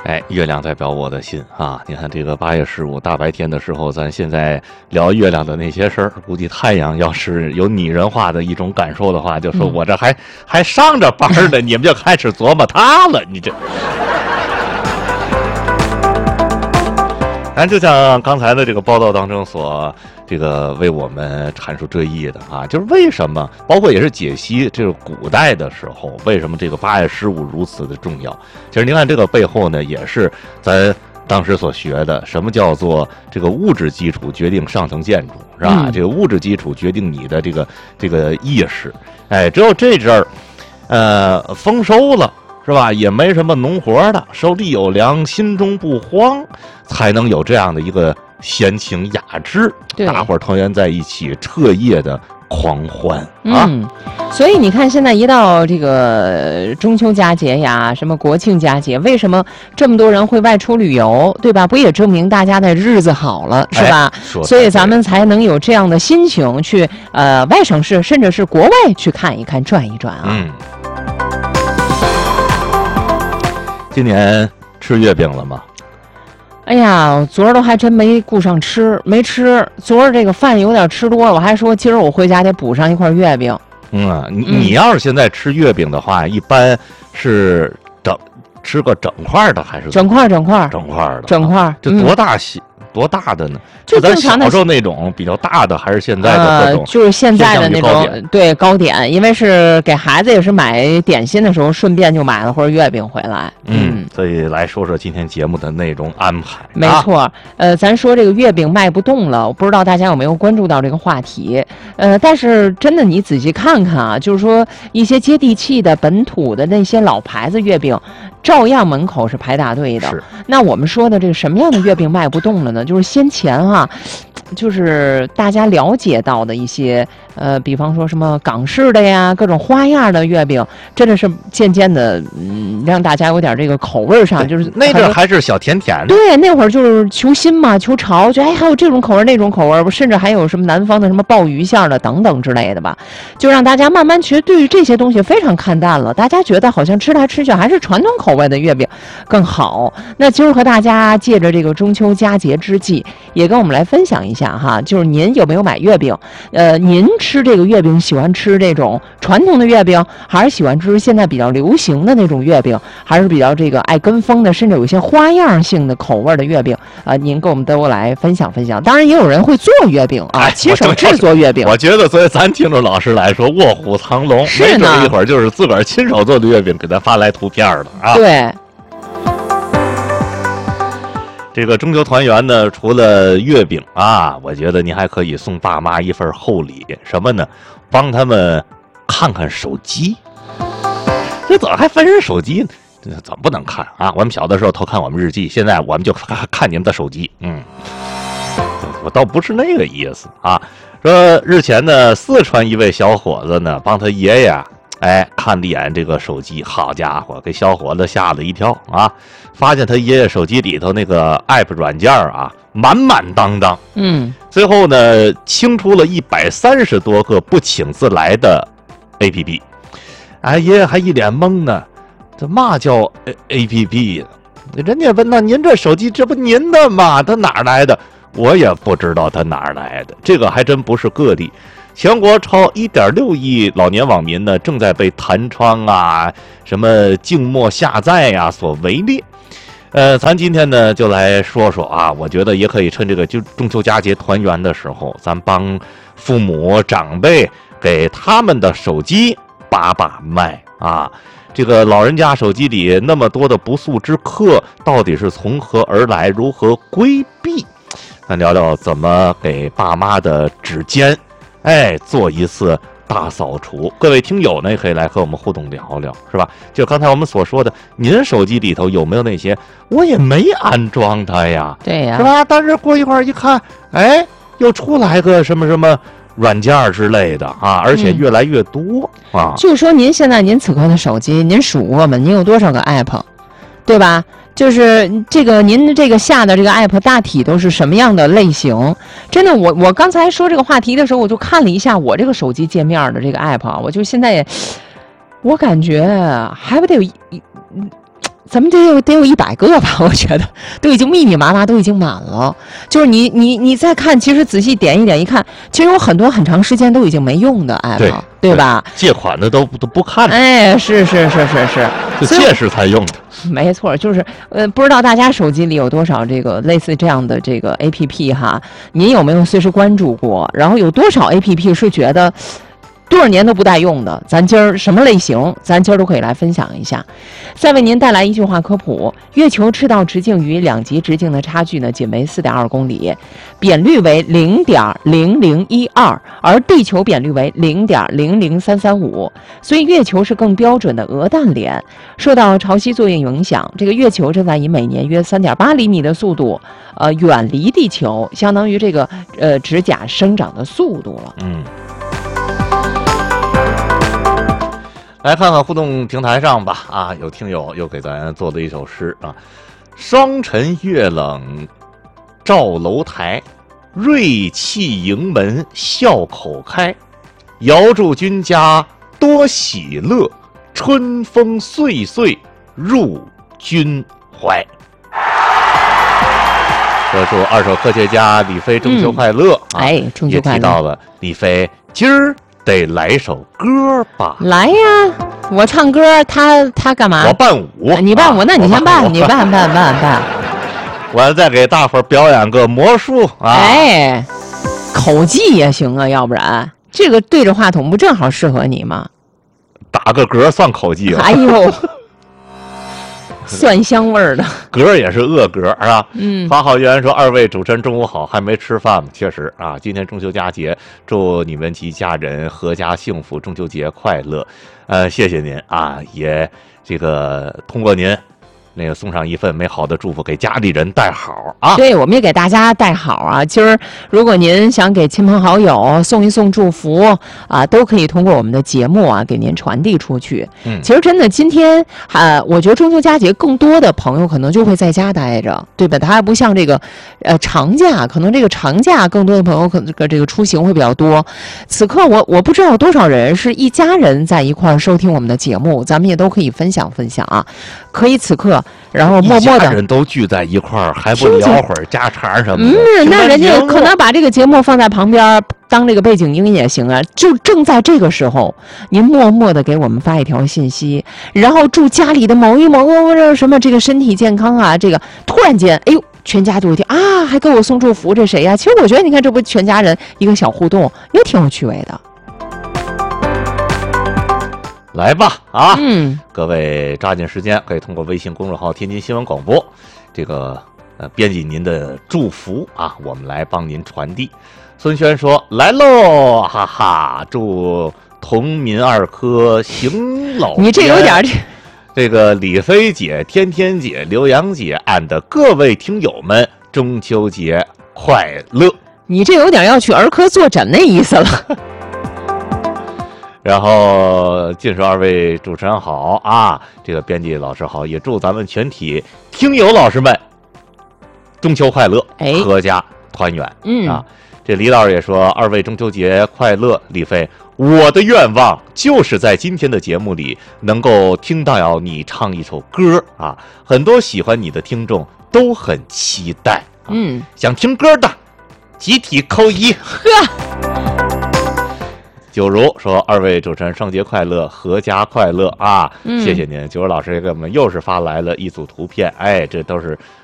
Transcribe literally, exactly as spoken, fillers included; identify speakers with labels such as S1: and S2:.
S1: 哎，月亮代表我的心啊！你看这个八月十五大白天的时候，咱现在聊月亮的那些事儿，估计太阳要是有拟人化的一种感受的话，就说我这还、嗯、还上着班呢，你们就开始琢磨它了，你这。咱就像刚才的这个报道当中所这个为我们阐述这意的啊，就是为什么，包括也是解析这个古代的时候，为什么这个八月十五如此的重要。其实您看这个背后呢，也是咱当时所学的，什么叫做这个物质基础决定上层建筑，是吧？嗯、这个物质基础决定你的这个这个意识。哎，只有这阵儿，呃，丰收了。是吧？也没什么农活的，手里有粮，心中不慌，才能有这样的一个闲情雅致，大伙儿团圆在一起，彻夜的狂欢啊！
S2: 嗯，所以你看，现在一到这个中秋佳节呀，什么国庆佳节，为什么这么多人会外出旅游，对吧？不也证明大家的日子好了，是吧？
S1: 哎、
S2: 所以咱们才能有这样的心情去呃外省市，甚至是国外去看一看、转一转啊。
S1: 嗯。今年吃月饼了吗？
S2: 哎呀，昨儿都还真没顾上吃，没吃。昨儿这个饭有点吃多了，我还说今儿我回家得补上一块月饼。
S1: 嗯，你你要是现在吃月饼的话，嗯、一般是整吃个整块的还是
S2: 整块整块
S1: 整块的？
S2: 整块，
S1: 这多大些？嗯多大的呢？
S2: 就
S1: 咱小时候那种比较大的，还是现在的这种？
S2: 呃，就是现在的那种，对糕点，因为是给孩子也是买点心的时候，顺便就买了块月饼回来。
S1: 嗯，嗯所以来说说今天节目的内容安排。
S2: 没错，啊、呃，咱说这个月饼卖不动了，我不知道大家有没有关注到这个话题。呃，但是真的你仔细看看啊，就是说一些接地气的本土的那些老牌子月饼，照样门口是排大队的。
S1: 是。
S2: 那我们说的这个什么样的月饼卖不动了呢？就是先前哈，就是大家了解到的一些呃，比方说什么港式的呀，各种花样的月饼，真的是渐渐的，嗯，让大家有点这个口味上就是
S1: 那阵还是小甜甜的。
S2: 对，那会儿就是求新嘛，求潮，就哎还有这种口味那种口味，甚至还有什么南方的什么鲍鱼馅的等等之类的吧，就让大家慢慢其实对于这些东西非常看淡了，大家觉得好像吃来吃去还是传统口味的月饼更好。那今儿和大家借着这个中秋佳节之际，也跟我们来分享一下哈，就是您有没有买月饼？呃，您吃这个月饼喜欢吃这种传统的月饼，还是喜欢吃现在比较流行的那种月饼，还是比较这个爱跟风的，甚至有一些花样性的口味的月饼？呃，您跟我们都来分享分享。当然，也有人会做月饼啊，亲手制作月饼。
S1: 我觉得，所以咱听着老师来说，卧虎藏龙，
S2: 是呢，
S1: 没准一会儿就是自个儿亲手做的月饼，给咱发来图片了啊。
S2: 对。
S1: 这个中秋团圆呢，除了月饼啊，我觉得你还可以送爸妈一份厚礼，什么呢？帮他们看看手机。这怎么还分人手机呢？怎么不能看啊？我们小的时候偷看我们日记，现在我们就看看你们的手机。嗯，我倒不是那个意思啊。说日前呢，四川一位小伙子呢，帮他爷爷哎看了一眼这个手机，好家伙，给小伙子吓了一跳啊！发现他爷爷手机里头那个 app 软件啊，满满当当。
S2: 嗯，
S1: 最后呢，清出了一百三十多个不请自来的 A P P。哎，爷爷还一脸懵呢，这嘛叫 A P P？ 人家问那您这手机这不您的吗？他哪儿来的？我也不知道他哪儿来的，这个还真不是个例。全国超 一点六亿老年网民呢，正在被弹窗啊、什么静默下载呀、啊、所围猎。呃，咱今天呢就来说说啊，我觉得也可以趁这个就中秋佳节团圆的时候，咱帮父母长辈给他们的手机把把脉啊。这个老人家手机里那么多的不速之客，到底是从何而来？如何规避？咱聊聊怎么给爸妈的指尖哎，做一次大扫除。各位听友呢，也可以来和我们互动聊聊，是吧？就刚才我们所说的，您手机里头有没有那些？我也没安装它呀，
S2: 对呀，
S1: 是吧？但是过一会儿一看，哎，又出来个什么什么软件之类的啊，而且越来越多、嗯、啊。
S2: 就是说，您现在您此刻的手机，您数过吗？您有多少个 app， 对吧？就是这个您这个下的这个 app 大体都是什么样的类型？真的，我我刚才说这个话题的时候，我就看了一下我这个手机界面的这个 app 啊，我就现在也，我感觉还不得有一咱们得有得有一百个吧，我觉得都已经密密麻麻，都已经满了。就是你你你再看，其实仔细点一点一看，其实有很多很长时间都已经没用的 app，
S1: 对
S2: 对吧？
S1: 借款的都都不看了，
S2: 哎，是是是是是，
S1: 就借时才用的。
S2: 没错，就是呃，不知道大家手机里有多少这个类似这样的这个 A P P 哈？您有没有随时关注过？然后有多少 A P P 是觉得多少年都不带用的？咱今儿什么类型，咱今儿都可以来分享一下。再为您带来一句话科普：月球赤道直径与两极直径的差距呢，仅为 四点二公里，扁率为 零点零零一二，而地球扁率为 零点零零三三五，所以月球是更标准的鹅蛋脸。受到潮汐作用影响，这个月球正在以每年约 三点八厘米的速度，呃，远离地球，相当于这个呃指甲生长的速度了。
S1: 嗯。来看看互动平台上吧，啊，有听友又给咱做了一首诗啊：霜晨月冷照楼台，瑞气迎门笑口开。遥祝君家多喜乐，春风岁岁入君怀。说祝二手科学家李飞中秋快乐、
S2: 嗯、哎，中秋快乐！
S1: 也提到了李飞今儿得来首歌吧？
S2: 来呀，我唱歌，他他干嘛？
S1: 我伴舞，
S2: 你伴舞，那你先伴，你
S1: 伴
S2: 伴伴伴伴。
S1: 我再给大伙儿表演个魔术啊！
S2: 哎，口技也行啊，要不然这个对着话筒不正好适合你吗？
S1: 打个嗝算口技了。
S2: 哎呦，蒜香味儿的
S1: 嗝也是恶嗝是吧？
S2: 嗯。
S1: 发号员说：“二位主持人中午好，还没吃饭吗？”确实啊，今天中秋佳节，祝你们及家人阖家幸福，中秋节快乐。呃，谢谢您啊，也这个通过您。那个送上一份美好的祝福给家里人带好啊！
S2: 对，我们也给大家带好啊。今儿如果您想给亲朋好友送一送祝福啊，都可以通过我们的节目啊给您传递出去。
S1: 嗯，
S2: 其实真的今天啊，我觉得中秋佳节更多的朋友可能就会在家待着，对吧？它还不像这个呃长假，可能这个长假更多的朋友可能这个出行会比较多。此刻我我不知道有多少人是一家人在一块儿收听我们的节目，咱们也都可以分享分享啊。可以此刻。然后默默的，
S1: 人都聚在一块儿，还不聊会儿家常什么的。
S2: 嗯，那人家可能把这个节目放在旁边当这个背景音也行啊。就正在这个时候，您默默的给我们发一条信息，然后祝家里的某一某个什么这个身体健康啊。这个突然间，哎呦，全家都一听啊，还给我送祝福，这谁呀？其实我觉得，你看这不全家人一个小互动，也挺有趣味的。
S1: 来吧，啊，
S2: 嗯，
S1: 各位抓紧时间，可以通过微信公众号“天津新闻广播”这个呃编辑您的祝福啊，我们来帮您传递。孙轩说：“来喽，哈哈，祝同民二科行老。”
S2: 你这有点这。
S1: 这个李飞姐、天天姐、刘洋姐按的各位听友们，中秋节快乐！
S2: 你这有点要去儿科坐诊那意思了。
S1: 然后，尽说二位主持人好啊，这个编辑老师好，也祝咱们全体听友老师们中秋快乐，
S2: 哎，
S1: 阖家团圆。
S2: 嗯
S1: 啊，这李老师也说二位中秋节快乐。李飞，我的愿望就是在今天的节目里能够听到你唱一首歌啊，很多喜欢你的听众都很期待。啊、
S2: 嗯，
S1: 想听歌的集体扣一。
S2: 呵。
S1: 九如说：“二位主持人圣节快乐，阖家快乐啊！”
S2: 嗯、
S1: 谢谢您，九如老师也给我们又是发来了一组图片，哎，这都是